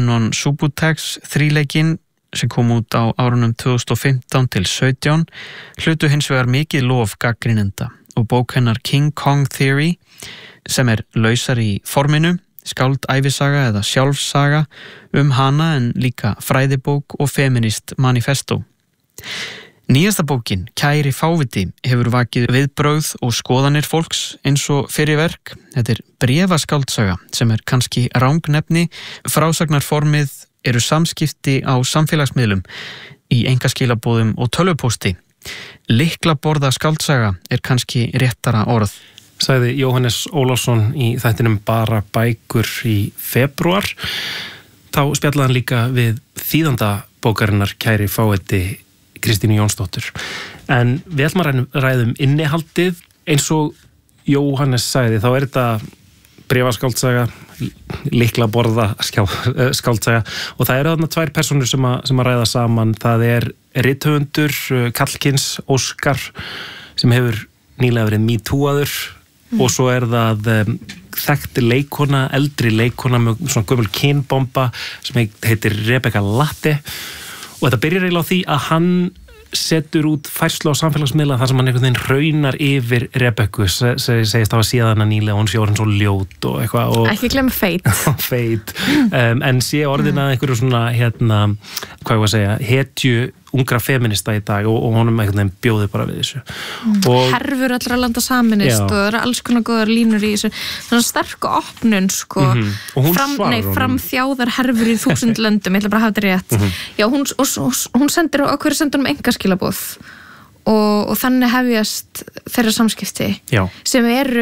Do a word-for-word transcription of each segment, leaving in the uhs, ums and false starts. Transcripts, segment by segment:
non Subutex þríleikinn sem kom út á árunum tvö þúsund og fimmtán til sautján hlutu hins vegar mikið lof gagnrýnenda og bók hennar King Kong Theory sem er lausar í forminu, skáldævisaga eða sjálfsaga um hana en líka fræðibók og feminist manifesto. Nýjasta bókin, Kæri fáviti, hefur vakið viðbrögð og skoðanir fólks eins og fyrri verk. Þetta er bréfaskáldsaga sem er kannski rangnefni. Frásagnarformið eru samskipti á samfélagsmiðlum í einkaskilabóðum og tölvupósti. Lyklaborða skáldsaga er kannski réttara orð. Sagði Jóhannes Ólafsson í þættinum Bara bækur í febrúar. Þá spjallaði hann líka við þýðanda bókarinnar Kæri fáviti Kristínu Jónsdóttur. En við ætlum að ræðum innihaldið eins og Jóhannes sagði, þá er þetta bréfaskáldasaga, lyklaborða skáldsaga og það eru þarna tvær persónur sem að, sem að ræða saman. Það er rithöfundur, Karlkins Óskar sem hefur nýlega verið MeToo-aður mm. og svo er það um, þekkt leikona, eldri leikona með svona gömul kynbomba sem heitir Rebecca Latte. Og þetta byrjar eiginlega á því að hann setur út færslu á samfélagsmiðla þar sem hann einhvern veginn raunar yfir Rebekku, se, se, segist það var síðan hana nýlega og hún sé orðin svo ljót og eitthvað. Og ekki glemma feit. feit. Um, en sé orðin að einhverju svona, hérna, hvað ég var að segja, hetju ungra feminista í dag og, og honum einhvern veginn bjóði bara við þessu. Mm. Og herfur allra landa saminist já. Og það eru alls konar góðar línur í þessu. Þannig sterku opnun, sko. Mm-hmm. Og hún fram, svarar nei, honum. Framþjáðar herfur í þúsund löndum, ég ætla bara að hafa þetta rétt. Mm-hmm. Já, hún, og, og, hún sendir, á hverju sendur um engaskilaboð og, og þannig hefjast þeirra samskipti já. Sem eru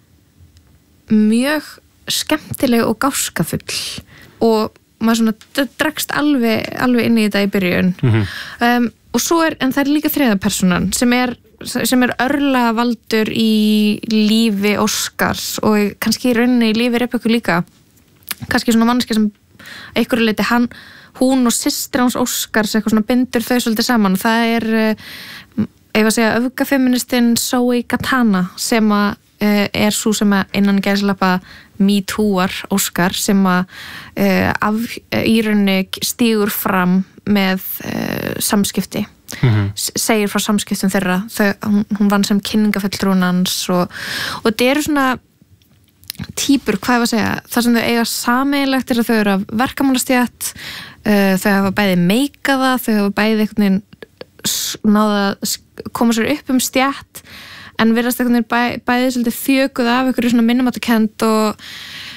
mjög skemmtileg og gáskafull og maður svona dregst alveg, alveg inn í þetta í byrjun mm-hmm. um, og svo er, en það er líka þriðja persónan sem er, sem er örlavaldur í lífi Óskars og kannski í rauninni í lífi Rebekku líka, kannski svona manneskja sem einhverju leyti hann, hún og systir hans Óskars eitthvað svona bindur þau svolítið saman. Það er ef að segja öfgafeministinn Zoe Gatana sem að uh, er svo sem að innan gæðslappa MeToo-ar Óskar sem að uh, af í rauninni stígur fram með uh, samskipti mm-hmm. segir frá samskiptum þeirra þau, hún, hún vann sem kynningafulltrúin hans og, og þetta eru svona típur, hvað ég var að segja það sem þau eiga sameiginlegt er að þau eru af verkamannastétt uh, þau hafa bæði meikaða, þau hafa bæði einhvern veginn náða að koma sér upp um stétt en virðast einhvern veginn bæ, bæði svolítið þjökuð af einhverju svona minnumáttakend og,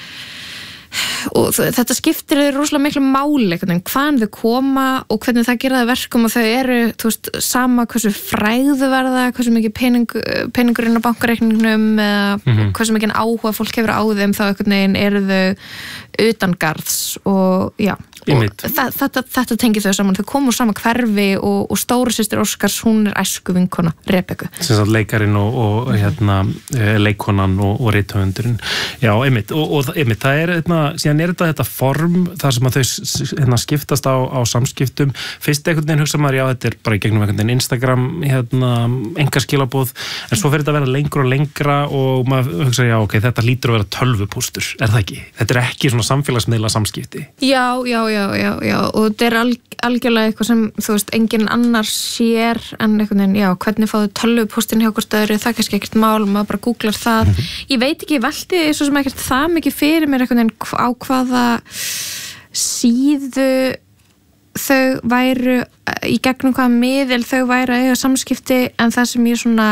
og þetta skiptir þau rosalega miklu máli hvaðan þau koma og hvernig það gera það verkum og þau eru, þú veist, sama hversu fræðu verða, hversu mikið pening, peningurinn á bankareikningnum eða mm-hmm. hversu mikið áhuga fólk hefur á þeim þá einhvern veginn eru þau utangarðs og já og það, þetta, þetta tengir þau saman, þau komu úr sama hverfi og, og stóru systir Óskars, hún er æsku vinkona Rebekku. Sem sagt leikarinn og, og hérna, leikonan og, og rithöfundurinn. Já, einmitt, og, og einmitt, það er, hérna, síðan er þetta þetta form, þar sem að þau hérna, skiptast á, á samskiptum. Fyrst einhvern veginn hugsa maður, já, þetta er bara í gegnum einhvern veginn Instagram, hérna, engaskilaboð, en svo fer þetta að vera lengra og lengra og maður hugsa, já, ok, þetta lítur að vera tölvupóstur, er það ekki? Þetta er ekki svona samfélagsmiðla samskipti. Já, já, já, já, já, og þetta er alg, algjörlega eitthvað sem, þú veist, enginn annar sér en einhvern veginn, já, hvernig fáðu tölvupóstin hjá hvort öðru, það er kannski ekkert mál, maður bara googlar það. Mm-hmm. Ég veit ekki, ég velti svo sem ekkert það mikið fyrir mér einhvern veginn á hvaða síðu þau væru, í gegnum hvaða miðil þau væru að eiga samskipti, en það sem ég svona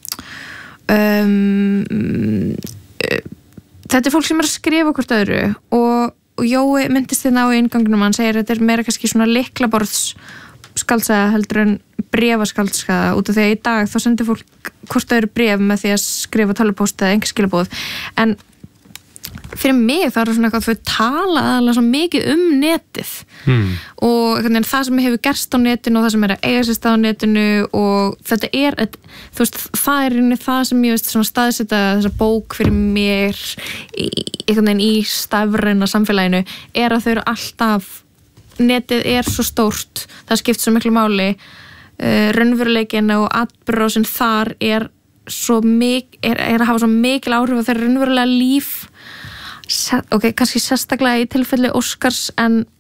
um, þetta er fólk sem er að skrifa hvort öðru og og Jói myndist þérna á inngangunum, hann segir að þetta er meira kannski svona lyklaborðs skaldsaga heldur en bréfaskaldsaga út af því að í dag þá sendir fólk hvort það eru bréf með því að skrifa tölvupóst eða engaskilaboð en fyrir mig þá er það svona eitthvað að þau tala aðalega svo mikið um netið hmm. og það sem hefur gerst á netinu og það sem er að eiga sér stað á netinu og þetta er, þú veist, það er einnig það sem ég veist svona staðsetta þessa bók fyrir mér í, einhvern veginn í stafræna samfélaginu er að þau eru alltaf, netið er svo stórt, það skipt svo miklu máli, uh, raunveruleikin og atburðarásin þar er svo mikil, er, er að hafa svo mikil áhrif á þeirra raunverulega líf ok, kannski sérstaklega í tilfelli Óskars en